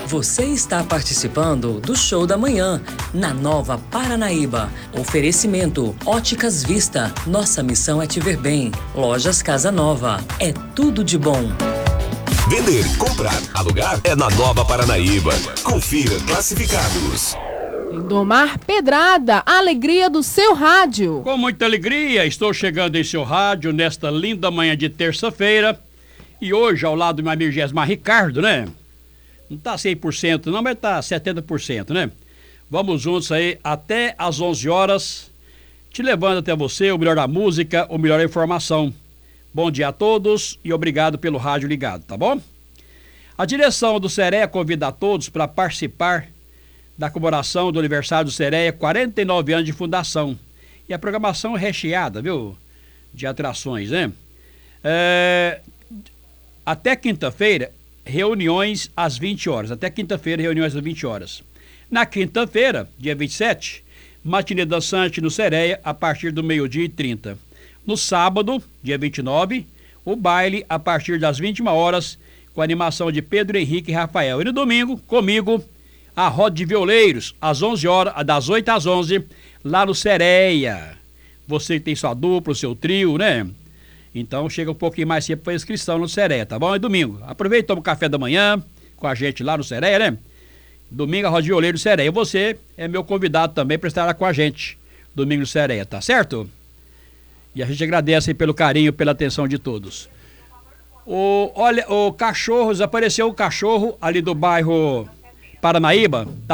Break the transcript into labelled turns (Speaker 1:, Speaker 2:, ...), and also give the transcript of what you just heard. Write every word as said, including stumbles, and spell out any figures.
Speaker 1: Você está participando do Show da Manhã, na Nova Paranaíba. Oferecimento Óticas Vista. Nossa missão é te ver bem. Lojas Casa Nova. É tudo de bom.
Speaker 2: Vender, comprar, alugar é na Nova Paranaíba. Confira classificados.
Speaker 3: Lindomar Pedrada, a alegria do seu rádio.
Speaker 4: Com muita alegria, estou chegando em seu rádio nesta linda manhã de terça-feira. E hoje, ao lado do meu amigo Gesmar Ricardo, né? Não tá cem por cento não, mas tá setenta por cento, né? Vamos juntos aí até às onze horas, te levando até você o melhor da música, o melhor da informação. Bom dia a todos e obrigado pelo rádio ligado, tá bom? A direção do Sereia convida a todos para participar da comemoração do aniversário do Sereia, quarenta e nove anos de fundação. E a programação é recheada, viu? De atrações, né? É... Até quinta-feira, reuniões às vinte horas. Até quinta-feira, reuniões às vinte horas. Na quinta-feira, dia vinte e sete, matinê dançante no Sereia, a partir do meio-dia e trinta. No sábado, dia vinte e nove, o baile a partir das vinte e uma horas, com a animação de Pedro Henrique e Rafael. E no domingo, comigo, a roda de violeiros, às onze horas, das oito às onze, lá no Sereia. Você que tem sua dupla, o seu trio, né? Então chega um pouquinho mais cedo para inscrição no Sereia, tá bom? É domingo. Aproveita e toma um café da manhã com a gente lá no Sereia, né? Domingo, a roda de violeiro do Sereia. E você é meu convidado também para estar lá com a gente domingo no Sereia, tá certo? E a gente agradece aí pelo carinho, pela atenção de todos. O, olha, o cachorro, desapareceu o cachorro ali do bairro Paranaíba.